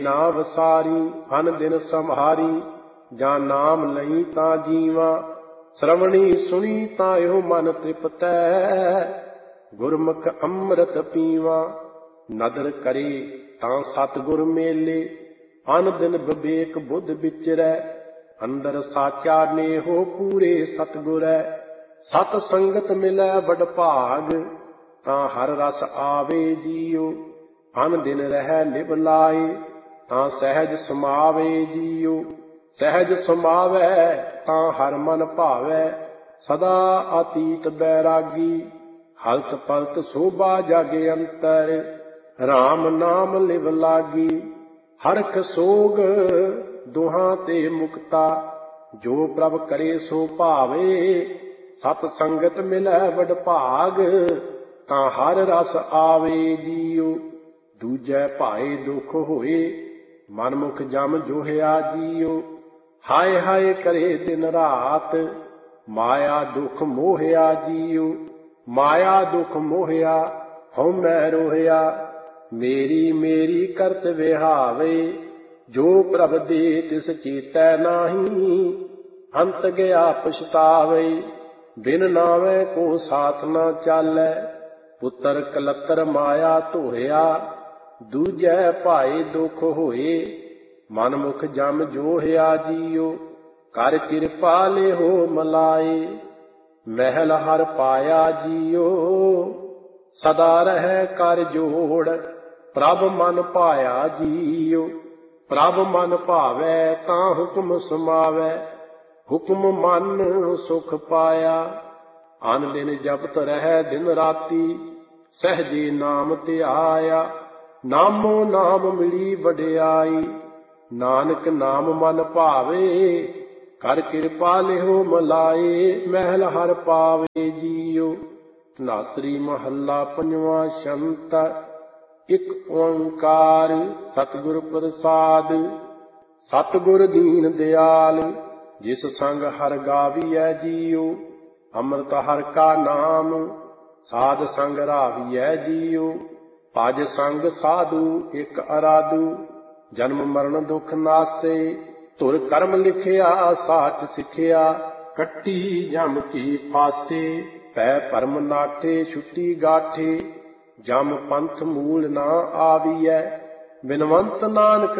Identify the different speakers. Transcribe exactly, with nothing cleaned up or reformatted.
Speaker 1: ਨਾ ਵਸਾਰੀ ਅਨ ਦਿਨ ਸੰਭਾਰੀ। ਜਾਂ ਨਾਮ ਲਈ ਤਾਂ ਜੀਵਾਂ ਸ਼ਰਵਣੀ ਸੁਣੀ ਤਾਂ ਇਹੋ ਮਨ ਤ੍ਰਿਪਤੈ। ਗੁਰਮੁਖ ਅੰਮ੍ਰਿਤ ਪੀਵਾਂ ਨਦਰ ਕਰੇ ਤਾਂ ਸਤਿਗੁਰ ਮੇਲੇ। ਅਨ ਦਿਨ ਵਿਵੇਕ ਬੁੱਧ ਵਿਚਰੈ ਅੰਦਰ ਸਾਚਾ ਨੇਹੋ ਪੂਰੇ ਸਤਿਗੁਰੈ। ਸਤ ਸੰਗਤ ਮਿਲੈ ਵਡ ਭਾਗ ਤਾਂ ਹਰ ਰਸ ਆਵੇ ਜੀਉ। ਅਨ ਦਿਨ ਰਹਿ ਲਿਵ ਲਾਏ ਤਾਂ ਸਹਿਜ ਸਮਾਵੇ ਜੀਉ। ਸਹਿਜ ਸਮਾਵੈ ਤਾਂ ਹਰ ਮਨ ਭਾਵੈ ਸਦਾ ਅਤੀਤ ਬੈਰਾਗੀ। ਹਲਤ ਪਲਤ ਸੋਭਾ ਜਗ ਅੰਤਰ ਰਾਮ ਨਾਮ ਲਿਵ ਲਾਗੀ। ਹਰਖ ਸੋਗ ਦੁਹਾਂ ਤੇ ਮੁਕਤਾ ਜੋ ਪ੍ਰਭ ਕਰੇ ਸੋ ਭਾਵੇ। ਸਤ ਸੰਗਤ ਮਿਲੈ ਵਡ ਭਾਗ ਤਾਂ ਹਰ ਰਸ ਆਵੇ ਜੀਉ। ਦੂਜੈ ਭਾਏ ਦੁਖ ਹੋਏ ਮਨਮੁਖ ਜਮ ਜੋਹਿਆ ਜੀਉ। ਹਾਏ ਹਾਏ ਕਰੇ ਦਿਨ ਰਾਤ ਮਾਇਆ ਦੁਖ ਮੋਹਿਆ ਜੀਉ। ਮਾਇਆ ਦੁਖ ਮੋਹਿਆ ਹਉਮੈ ਰੋਹਿਆ। ਮੇਰੀ ਮੇਰੀ ਕਰਤ ਵਿਹਾਵੇ ਜੋ ਪ੍ਰਭ ਦੇ ਤਿਸ ਚੇਤੈ ਨਾਹੀ। ਅੰਤ ਗਿਆ ਪਛਤਾਵੇ ਬਿਨ ਨਾਵੇਂ ਕੋ ਸਾਥ ਨਾ ਚਾਲੈ। ਪੁੱਤਰ ਕਲਤਰ ਮਾਇਆ ਧੋਰਿਆ ਦੂਜੈ ਭਾਏ ਦੁਖ ਹੋਏ। ਮਨਮੁਖ ਜਮ ਜੋਹਿਆ ਜੀਉ ਕਰ ਕਿਰਪਾ ਲਿਹੋ ਮਲਾਏ। ਮਹਿਲ ਹਰ ਪਾਇਆ ਜੀਉ ਸਦਾ ਰਹਿ ਕਰ ਜੋੜ। ਪ੍ਰਭ ਮਨ ਭਾਇਆ ਜੀਉ ਪ੍ਰਭ ਮਨ ਭਾਵੈ ਤਾਂ ਹੁਕਮ ਸਮਾਵੈ। ਹੁਕਮ ਮਨ ਸੁਖ ਪਾਇਆ ਅਨ ਦਿਨ ਜਪਤ ਰਹਿ ਦਿਨ ਰਾਤੀ। ਸਹਿਜੇ ਨਾਮ ਧਿਆਇਆ ਨਾਮੋ ਨਾਮ ਮਿਲੀ ਵਡਿਆਈ। ਨਾਨਕ ਨਾਮ ਮਨ ਭਾਵੇ ਕਰ ਕਿਰਪਾ ਲਿਹੋ ਮਲਾਏ। ਮਹਿਲ ਹਰ ਪਾਵੇ ਜੀਉ। ਧਨਾਸਰੀ ਮਹੱਲਾ ਪੰਜਵਾਂ ਸ਼ੰਤ। ਇਕ ਓੰਕਾਰ ਸਤਿਗੁਰ ਪ੍ਰਸਾਦਿ। ਸਤਿਗੁਰ ਦੀਨ ਦਿਆਲ ਜਿਸ ਸੰਗ ਹਰਿ ਗਾਵੀਐ ਜੀਉ। ਅੰਮ੍ਰਿਤ ਹਰਿ ਕਾ ਨਾਮ ਸਾਧ ਸੰਗ ਰਾਵੀਐ ਜੀਉ। ਭਜ ਸੰਗ ਸਾਧੂ ਇਕ ਅਰਾਧੂ ਜਨਮ ਮਰਨ ਦੁਖ ਨਾਸੇ। ਧੁਰ ਕਰਮ ਲਿਖਿਆ ਸਾਚ ਸਿੱਖਿਆ ਕੱਟੀ ਜਮ ਕੀ ਫਾਸੇ। ਭੈ ਭਰਮ ਨਾਠੇ ਛੁੱਟੀ ਗਾਠੇ ਜਮ ਪੰਥ ਮੂਲ ਨਾ ਆਵੀਐ। ਬਿਨਵੰਤ ਨਾਨਕ